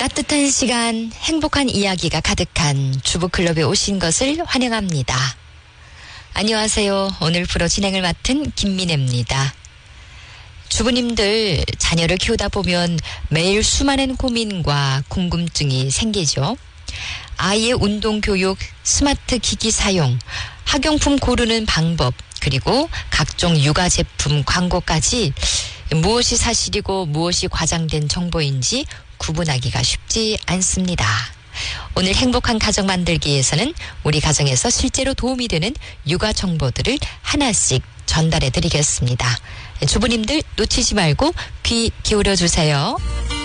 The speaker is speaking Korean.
따뜻한 시간, 행복한 이야기가 가득한 주부클럽에 오신 것을 환영합니다. 안녕하세요. 오늘 프로 진행을 맡은 김민혜입니다. 주부님들 자녀를 키우다 보면 매일 수많은 고민과 궁금증이 생기죠. 아이의 운동교육, 스마트 기기 사용, 학용품 고르는 방법, 그리고 각종 육아 제품 광고까지 무엇이 사실이고 무엇이 과장된 정보인지 구분하기가 쉽지 않습니다. 오늘 행복한 가정 만들기에서는 우리 가정에서 실제로 도움이 되는 육아 정보들을 하나씩 전달해 드리겠습니다. 주부님들 놓치지 말고 귀 기울여 주세요.